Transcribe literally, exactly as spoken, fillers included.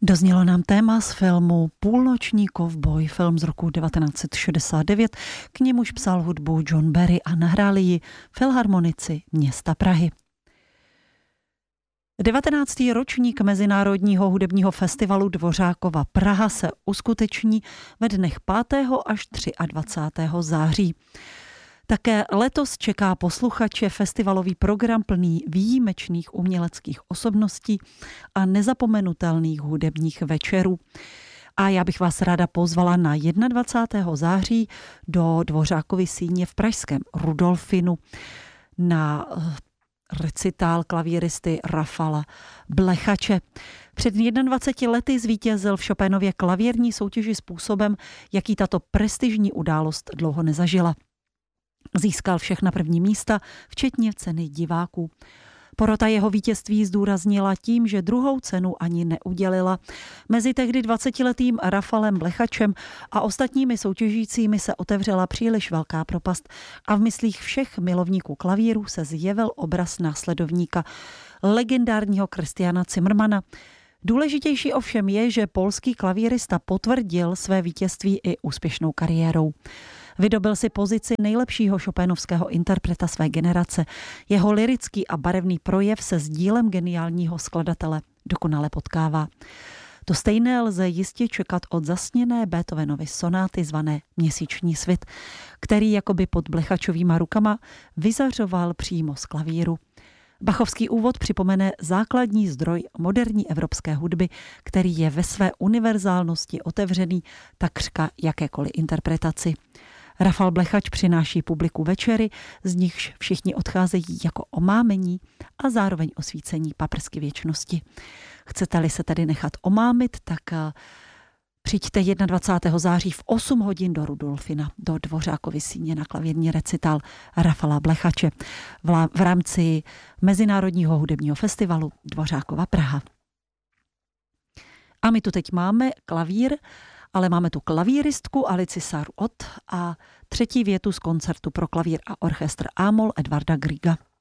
Doznělo nám téma z filmu Půlnoční kovboj, film z roku devatenáct set šedesát devět, k němuž psal hudbu John Barry a nahráli ji filharmonici města Prahy. devatenáctý ročník Mezinárodního hudebního festivalu Dvořákova Praha se uskuteční ve dnech pátého až dvacátého třetího září. Také letos čeká posluchače festivalový program plný výjimečných uměleckých osobností a nezapomenutelných hudebních večerů. A já bych vás ráda pozvala na dvacátého prvního září do Dvořákovy síně v pražském Rudolfinu na recitál klavíristy Rafala Blechače. Před dvaceti jednou lety zvítězil v Chopinově klavírní soutěži způsobem, jaký tato prestižní událost dlouho nezažila. Získal všechna první místa, včetně ceny diváků. Porota jeho vítězství zdůraznila tím, že druhou cenu ani neudělila. Mezi tehdy dvacetiletým Rafalem Blechačem a ostatními soutěžícími se otevřela příliš velká propast a v myslích všech milovníků klavíru se zjevil obraz následovníka legendárního Christiana Zimmermana. Důležitější ovšem je, že polský klavírista potvrdil své vítězství i úspěšnou kariérou. Vydobil si pozici nejlepšího chopinovského interpreta své generace. Jeho lyrický a barevný projev se s dílem geniálního skladatele dokonale potkává. To stejné lze jistě čekat od zasněné Beethovenovy sonáty zvané Měsíční svit, který jakoby pod Blechačovýma rukama vyzařoval přímo z klavíru. Bachovský úvod připomene základní zdroj moderní evropské hudby, který je ve své univerzálnosti otevřený takřka jakékoliv interpretaci. Rafal Blechač přináší publiku večery, z nichž všichni odcházejí jako omámení a zároveň osvícení paprsky věčnosti. Chcete-li se tedy nechat omámit, tak přijďte dvacátého prvního září v osm hodin do Rudolfina, do Dvořákovy síně na klavírní recital Rafala Blechače v rámci Mezinárodního hudebního festivalu Dvořákova Praha. A my tu teď máme klavír, ale máme tu klavíristku Alici Saru Ott a třetí větu z koncertu pro klavír a orchestr A-moll Edvarda Grieга.